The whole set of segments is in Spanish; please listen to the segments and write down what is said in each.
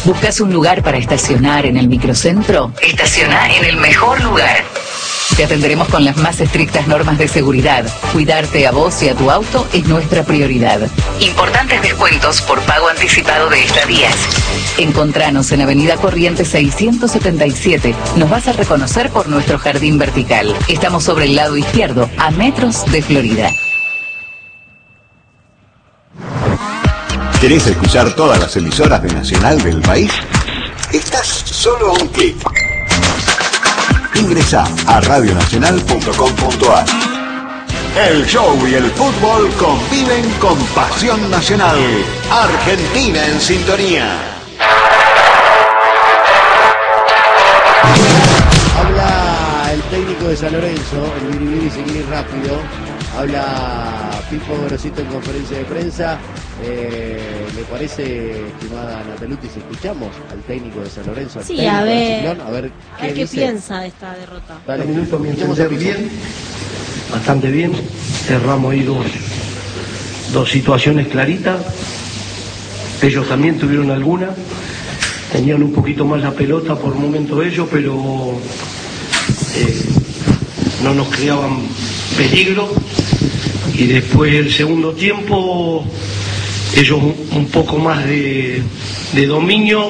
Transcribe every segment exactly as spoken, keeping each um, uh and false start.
¿Buscas un lugar para estacionar en el microcentro? Estaciona en el mejor lugar. Te atenderemos con las más estrictas normas de seguridad. Cuidarte a vos y a tu auto es nuestra prioridad. Importantes descuentos por pago anticipado de estadías. Encontranos en Avenida Corrientes seiscientos setenta y siete. Nos vas a reconocer por nuestro jardín vertical. Estamos sobre el lado izquierdo, a metros de Florida. ¿Querés escuchar todas las emisoras de Nacional del país? Estás solo a un clic. Ingresá a radio nacional punto com punto a r. El show y el fútbol conviven con pasión nacional. Argentina en sintonía. Habla el técnico de San Lorenzo, el Biribiri seguir rápido. Habla Pipo Gorosito en conferencia de prensa. Eh, ¿Le parece, estimada Nataluti, si escuchamos al técnico de San Lorenzo? Al sí, a ver, Ciclón, a ver qué, a ver qué dice. piensa de esta derrota. Dale, minutos me entender bien, bastante bien. Cerramos ahí dos, dos situaciones claritas. Ellos también tuvieron alguna. Tenían un poquito más la pelota por momento ellos, pero eh, no nos creaban peligro. Y después el segundo tiempo ellos un, un poco más de, de dominio,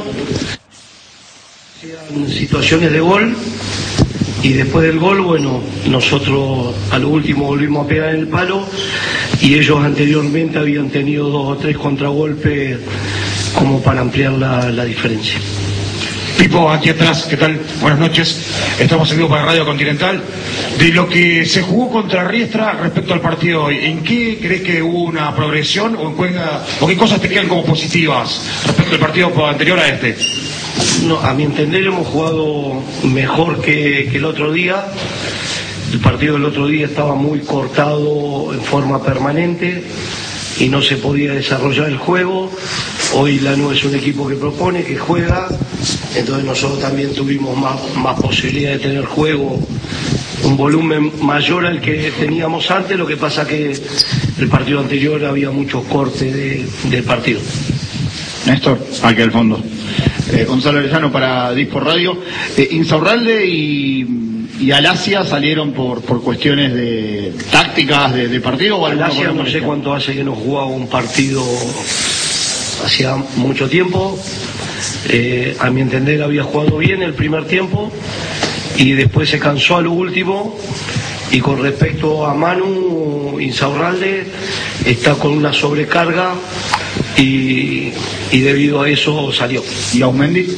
eran situaciones de gol, y después del gol, bueno, nosotros a lo último volvimos a pegar en el palo, y ellos anteriormente habían tenido dos o tres contragolpes como para ampliar la, la diferencia. Pipo, aquí atrás, ¿qué tal? Buenas noches. Estamos en vivo para Radio Continental. De lo que se jugó contra Riestra respecto al partido hoy, ¿en qué crees que hubo una progresión o, en cuenta, o qué cosas te quedan como positivas respecto al partido anterior a este? No, a mi entender hemos jugado mejor que, que el otro día. El partido del otro día estaba muy cortado en forma permanente y no se podía desarrollar el juego. Hoy Lanús es un equipo que propone, que juega, entonces nosotros también tuvimos más, más posibilidad de tener juego, un volumen mayor al que teníamos antes. Lo que pasa que el partido anterior había muchos cortes de, del partido. Néstor, aquí al fondo. Eh, Gonzalo Arellano para Dispo Radio. Eh, Insaurralde y, y Alasia salieron por, por cuestiones de tácticas de, de partido. ¿O Alasia no sé cuánto hace que no jugaba un partido, hacía mucho tiempo. Eh, a mi entender había jugado bien el primer tiempo y después se cansó a lo último. Y con respecto a Manu, Insaurralde está con una sobrecarga y, y debido a eso salió. ¿Y Aumendi?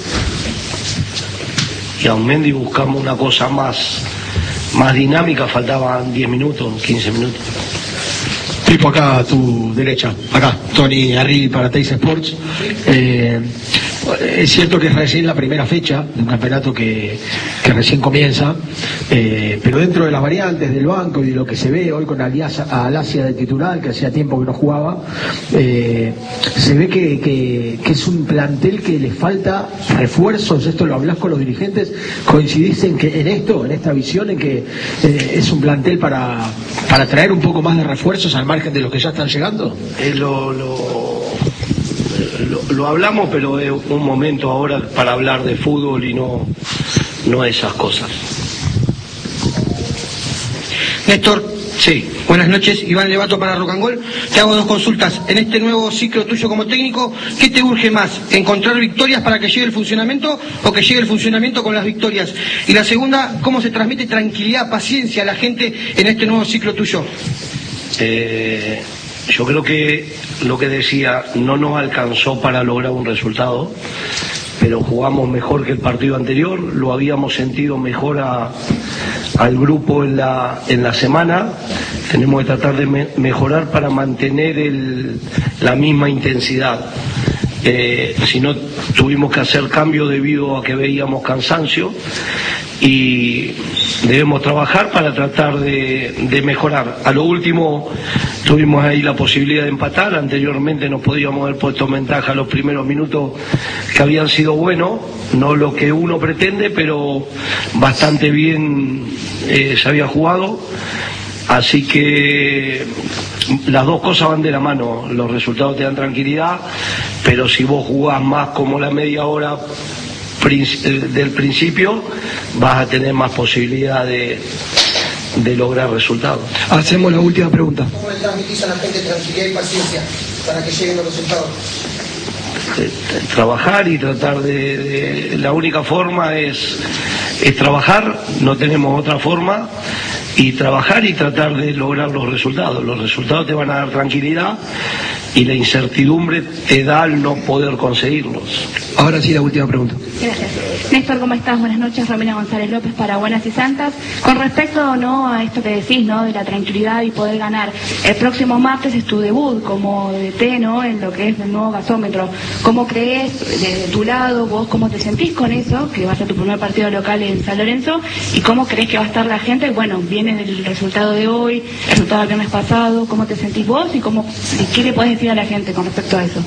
Y Aumendi buscamos una cosa más, más dinámica, faltaban diez minutos, quince minutos. Pipo, acá a tu derecha, acá, Tony Arribi para Teis Sports. Eh, es cierto que es recién la primera fecha de un campeonato que, que recién comienza, eh, pero dentro de las variantes del banco y de lo que se ve hoy con Aliasa, a Alasia de titular, que hacía tiempo que no jugaba, eh, se ve que, que, que es un plantel que le falta refuerzos. Esto lo hablas con los dirigentes, coincidís en, que, en esto, en esta visión, en que eh, es un plantel para, para traer un poco más de refuerzos al margen de los que ya están llegando. Eh, lo, lo, lo, lo hablamos, pero es un momento ahora para hablar de fútbol y no, no esas cosas. Néstor, sí. Buenas noches, Iván Levato para Rock and Roll. Te hago dos consultas. En este nuevo ciclo tuyo como técnico, ¿qué te urge más? ¿Encontrar victorias para que llegue el funcionamiento o que llegue el funcionamiento con las victorias? Y la segunda, ¿cómo se transmite tranquilidad, paciencia a la gente en este nuevo ciclo tuyo? Eh, yo creo que lo que decía, no nos alcanzó para lograr un resultado, pero jugamos mejor que el partido anterior, lo habíamos sentido mejor a, al grupo en la, en la semana. Tenemos que tratar de me, mejorar para mantener el, la misma intensidad. Eh, si no, tuvimos que hacer cambios debido a que veíamos cansancio y debemos trabajar para tratar de, de mejorar. A lo último tuvimos ahí la posibilidad de empatar, anteriormente nos podíamos haber puesto en ventaja los primeros minutos que habían sido buenos, no lo que uno pretende, pero bastante bien eh, se había jugado. Así que las dos cosas van de la mano, los resultados te dan tranquilidad, pero si vos jugás más como la media hora del principio, vas a tener más posibilidad de, de lograr resultados. Hacemos la última pregunta. ¿Cómo le transmitís a la gente tranquilidad y paciencia para que lleguen los resultados? Trabajar y tratar de, de la única forma es, es trabajar, no tenemos otra forma, y trabajar y tratar de lograr los resultados. Los resultados te van a dar tranquilidad y la incertidumbre te da al no poder conseguirlos. Ahora sí, la última pregunta. Gracias. Néstor, ¿cómo estás? Buenas noches, Romina González López para Buenas y Santas. Con respecto, ¿no?, a esto que decís, ¿no?, de la tranquilidad y poder ganar, el próximo martes es tu debut como D T, ¿no?, en lo que es el nuevo gasómetro. ¿Cómo crees, desde tu lado, vos cómo te sentís con eso, que va a ser tu primer partido local en San Lorenzo, y cómo crees que va a estar la gente? Bueno, viene del resultado de hoy, el resultado del viernes pasado, ¿cómo te sentís vos y cómo, y qué le podés decir a la gente con respecto a eso?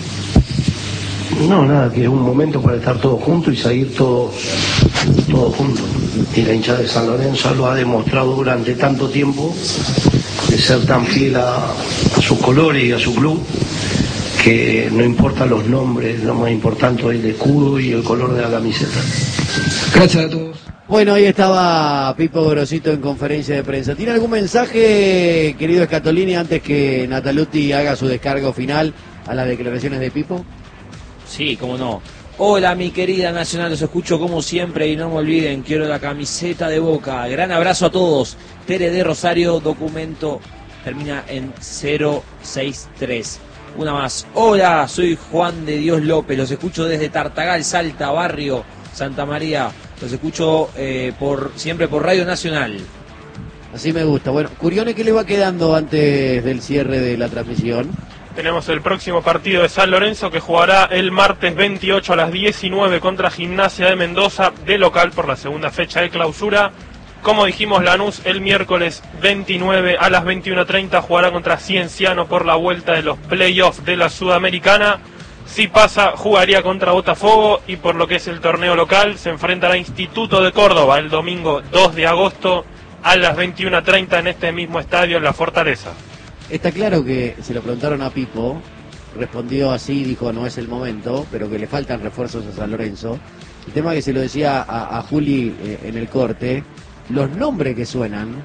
No, nada, que es un momento para estar todos juntos y seguir todos todos juntos. Y la hinchada de San Lorenzo lo ha demostrado durante tanto tiempo, de ser tan fiel a, a sus colores y a su club, que no importan los nombres, lo más importante es el escudo y el color de la camiseta. Gracias a todos. Bueno, ahí estaba Pipo Gorosito en conferencia de prensa. ¿Tiene algún mensaje, querido Scatolini, antes que Nataluti haga su descargo final a las declaraciones de Pipo? Sí, cómo no. Hola, mi querida Nacional, los escucho como siempre y no me olviden, quiero la camiseta de Boca. Gran abrazo a todos. Tere de Rosario, documento termina en cero seis tres. Una más. Hola, soy Juan de Dios López, los escucho desde Tartagal, Salta, Barrio, Santa María. Los escucho eh, por siempre por Radio Nacional. Así me gusta. Bueno, Curione, ¿qué le va quedando antes del cierre de la transmisión? Tenemos el próximo partido de San Lorenzo que jugará el martes veintiocho a las diecinueve contra Gimnasia de Mendoza de local por la segunda fecha de clausura. Como dijimos, Lanús el miércoles veintinueve a las veintiuno treinta jugará contra Cienciano por la vuelta de los playoffs de la Sudamericana. Si pasa, jugaría contra Botafogo, y por lo que es el torneo local se enfrentará a Instituto de Córdoba el domingo dos de agosto a las veintiuno treinta en este mismo estadio en La Fortaleza. Está claro que se lo preguntaron a Pipo, respondió así, dijo no es el momento, pero que le faltan refuerzos a San Lorenzo. El tema que se lo decía a, a Juli eh, en el corte, los nombres que suenan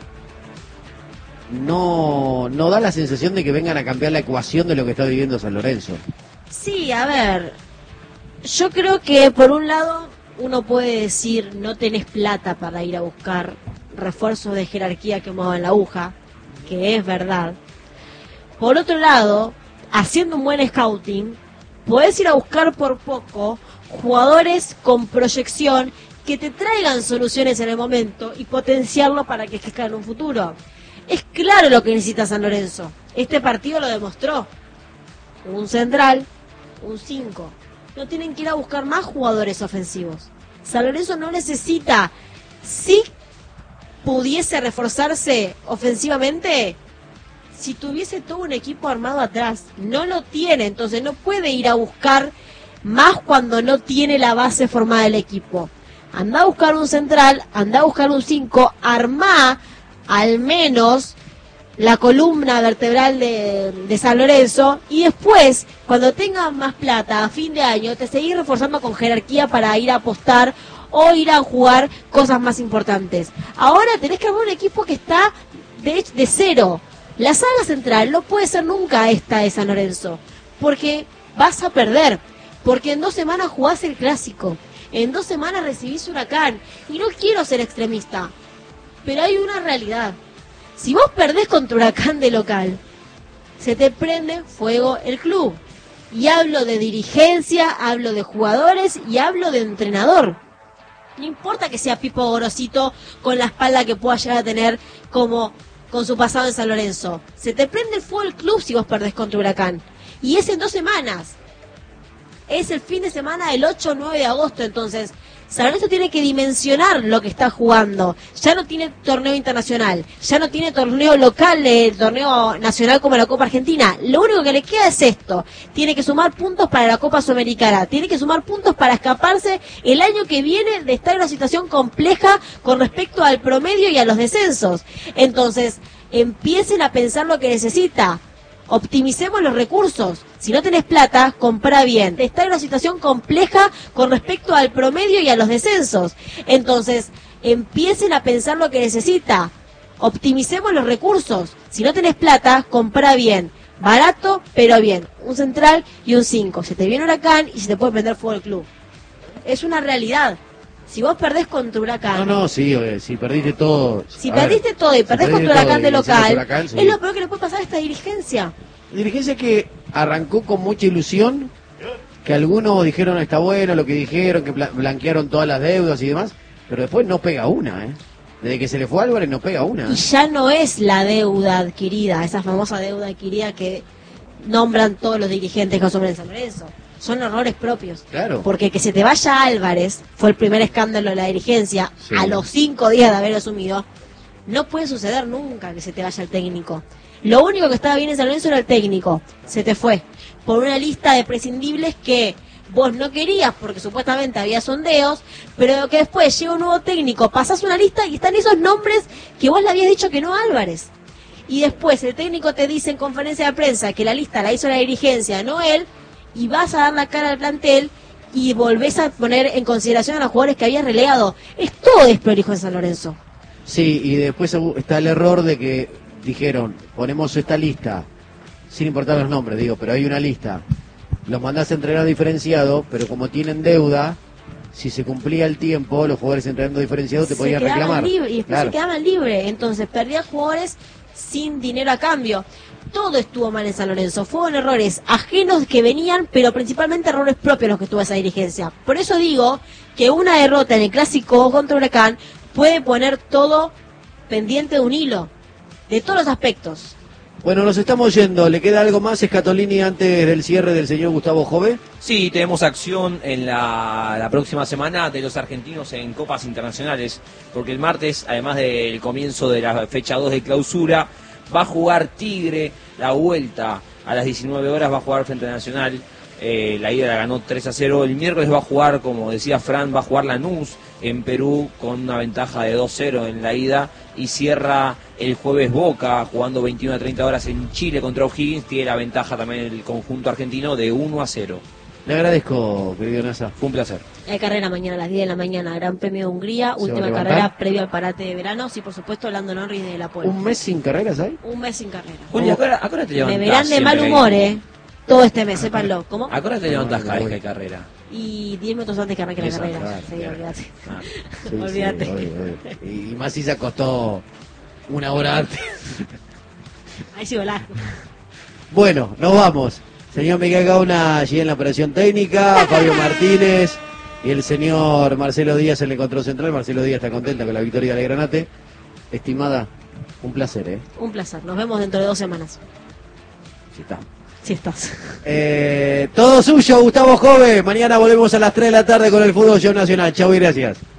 no, no da la sensación de que vengan a cambiar la ecuación de lo que está viviendo San Lorenzo. Sí, a ver, yo creo que por un lado uno puede decir no tenés plata para ir a buscar refuerzos de jerarquía que muevan la aguja, que es verdad. Por otro lado, haciendo un buen scouting, podés ir a buscar por poco jugadores con proyección que te traigan soluciones en el momento y potenciarlo para que crezca en un futuro. Es claro lo que necesita San Lorenzo. Este partido lo demostró. Un central, un cinco. No tienen que ir a buscar más jugadores ofensivos. San Lorenzo no necesita. Si pudiese reforzarse ofensivamente, si tuviese todo un equipo armado atrás, no lo tiene, entonces no puede ir a buscar más cuando no tiene la base formada del equipo. Anda a buscar un central, anda a buscar un cinco, armá al menos la columna vertebral de, de San Lorenzo, y después, cuando tengas más plata a fin de año, te seguís reforzando con jerarquía para ir a apostar o ir a jugar cosas más importantes. Ahora tenés que armar un equipo que está de, de cero. La saga central no puede ser nunca esta de San Lorenzo, porque vas a perder, porque en dos semanas jugás el clásico, en dos semanas recibís Huracán, y no quiero ser extremista, pero hay una realidad. Si vos perdés contra Huracán de local, se te prende fuego el club. Y hablo de dirigencia, hablo de jugadores y hablo de entrenador. No importa que sea Pipo Gorosito con la espalda que pueda llegar a tener como con su pasado en San Lorenzo. Se te prende el fuego el club si vos perdés contra Huracán. Y es en dos semanas. Es el fin de semana del ocho o nueve de agosto, entonces San Lorenzo tiene que dimensionar lo que está jugando. Ya no tiene torneo internacional, ya no tiene torneo local, eh, torneo nacional como la Copa Argentina. Lo único que le queda es esto. Tiene que sumar puntos para la Copa Sudamericana, tiene que sumar puntos para escaparse el año que viene de estar en una situación compleja con respecto al promedio y a los descensos. Entonces, empiecen a pensar lo que necesita. Optimicemos los recursos. Si no tenés plata, comprá bien. Está en una situación compleja con respecto al promedio y a los descensos. Entonces, empiecen a pensar lo que necesita. Optimicemos los recursos. Si no tenés plata, comprá bien. Barato, pero bien. Un central y un cinco. Se te viene Huracán y se te puede prender fuego el club. Es una realidad. Si vos perdés contra Huracán... No, no, sí, oye, si perdiste todo... Si perdiste ver, todo y perdés si contra Huracán de local, Huracán, sí. Es lo peor que le puede pasar a esta dirigencia. Dirigencia que arrancó con mucha ilusión, que algunos dijeron está bueno lo que dijeron, que blanquearon todas las deudas y demás, pero después no pega una, ¿eh? Desde que se le fue a Álvarez no pega una. Y ya no es la deuda adquirida, esa famosa deuda adquirida que nombran todos los dirigentes que asumen en San Lorenzo. Son errores propios. Claro. Porque que se te vaya Álvarez, fue el primer escándalo de la dirigencia, sí. A los cinco días de haber asumido, no puede suceder nunca que se te vaya el técnico. Lo único que estaba bien en San Lorenzo era el técnico. Se te fue. Por una lista de prescindibles que vos no querías, porque supuestamente había sondeos, pero que después llega un nuevo técnico, pasás una lista y están esos nombres que vos le habías dicho que no a Álvarez. Y después el técnico te dice en conferencia de prensa que la lista la hizo la dirigencia, no él, y vas a dar la cara al plantel y volvés a poner en consideración a los jugadores que habías relegado. Es todo desprolijo en San Lorenzo. Sí, y después está el error de que dijeron, ponemos esta lista, sin importar los nombres, digo, pero hay una lista. Los mandás a entrenar diferenciado, pero como tienen deuda, si se cumplía el tiempo, los jugadores entrenando diferenciado te podían reclamar. Libre, y después claro. se quedaban libres, entonces perdían jugadores sin dinero a cambio. Todo estuvo mal en San Lorenzo, fueron errores ajenos que venían, pero principalmente errores propios los que tuvo esa dirigencia. Por eso digo que una derrota en el clásico contra Huracán puede poner todo pendiente de un hilo, de todos los aspectos. Bueno, nos estamos yendo. ¿Le queda algo más, Scatolini, antes del cierre del señor Gustavo Jove? Sí, tenemos acción en la, la próxima semana de los argentinos en copas internacionales, porque el martes, además del comienzo de la fecha dos de clausura, va a jugar Tigre la vuelta a las diecinueve horas, va a jugar frente a Nacional. Eh, la ida la ganó tres a cero. El miércoles va a jugar, como decía Fran, va a jugar Lanús en Perú con una ventaja de dos cero en la ida, y cierra el jueves Boca jugando veintiuna a treinta horas en Chile contra O'Higgins. Tiene la ventaja también el conjunto argentino de uno a cero. Le agradezco, querido Nasa. Fue un placer. Hay carrera mañana a las diez de la mañana, Gran Premio de Hungría, última carrera previo al parate de verano. Sí, por supuesto, Lando Norris de la Puebla. ¿Un mes sin carreras hay? Un mes sin carrera. Oye, ¿a qué hora, a qué hora te levantás? Me verán de mal humor, ¿eh? Todo este mes, sépanlo. ¿Cómo? ¿A qué hora te levantás cada vez que hay carrera? Y diez minutos antes que arranque la carrera. Claro, sí, claro. olvídate. Ah, sí, olvídate. Sí, oye, oye. Y más si se acostó una hora antes. Ahí sí volá. Bueno, nos vamos. Señor Miguel Gauna allí en la operación técnica, Fabio Martínez y el señor Marcelo Díaz en el control central. Marcelo Díaz está contenta con la victoria de Granate. Estimada, un placer, ¿eh? Un placer. Nos vemos dentro de dos semanas. Sí está. Sí estás. Eh, todo suyo, Gustavo Jove. Mañana volvemos a las tres de la tarde con el Fútbol Show Nacional. Chau y gracias.